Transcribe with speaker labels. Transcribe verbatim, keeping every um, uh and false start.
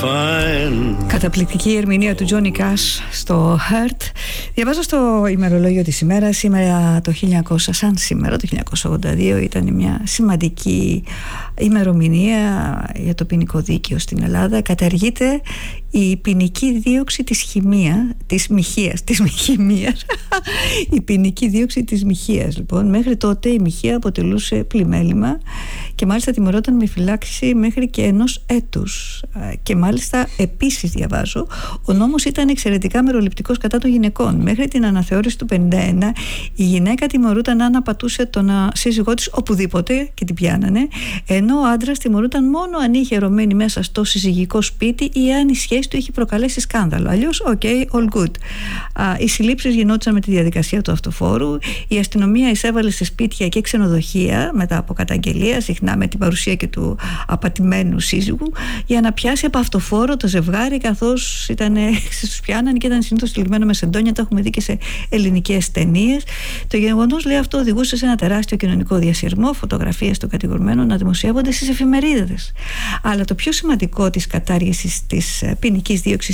Speaker 1: fine.
Speaker 2: Καταπληκτική ερμηνεία του Τζόνι Κάς στο Hurt. Διαβάζω στο ημερολόγιο της ημέρας, σήμερα το χίλια εννιακόσια, σαν σήμερα το χίλια εννιακόσια ογδόντα δύο, ήταν μια σημαντική ημερομηνία για το ποινικό δίκαιο στην Ελλάδα. Καταργείται η ποινική δίωξη της χημεία, της μοιχείας, της χημείας. Η ποινική δίωξη της μοιχείας, λοιπόν. Μέχρι τότε η μοιχεία αποτελούσε πλημέλημα και μάλιστα τιμωρόταν με φυλάξη μέχρι και ενός έτους. Και μάλιστα επίσης διαβάζω, ο νόμος ήταν εξαιρετικά μεροληπτικός κατά των γυναικών. Μέχρι την αναθεώρηση του πενήντα ένα η γυναίκα τιμωρούταν αν απατούσε τον σύζυγό της οπουδήποτε και την πιάνανε, ενώ ο άντρας τιμωρούταν μόνο αν είχε ερωμένη μέσα στο συζυγικό σπίτι ή αν η σχέση του είχε προκαλέσει σκάνδαλο. Αλλιώς, ok, all good. Α, οι συλλήψεις γινόντουσαν με τη διαδικασία του αυτοφόρου. Η αστυνομία εισέβαλε σε σπίτια και ξενοδοχεία μετά από καταγγελία, συχνά με την παρουσία και του απατημένου σύζυγου, για να πιάσει από αυτοφόρο το ζευγάρι, καθώς ήταν, τους πιάνανε και ήταν συνήθως τυλιγμένο με σεντόνια. Τα έχουμε δει και σε ελληνικές ταινίες. Το γεγονός, λέει, αυτό οδηγούσε σε ένα τεράστιο κοινωνικό διασυρμό, φωτογραφίες των κατηγορουμένων να δημοσιεύονται στις εφημερίδες. Αλλά το πιο σημαντικό της κατάργησης της ποινικής δίωξης